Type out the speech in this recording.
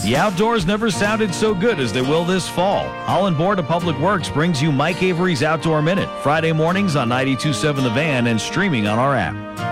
The outdoors never sounded so good as they will this fall. Holland Board of Public Works brings you Mike Avery's Outdoor Minute, Friday mornings on 92.7 The Van and streaming on our app.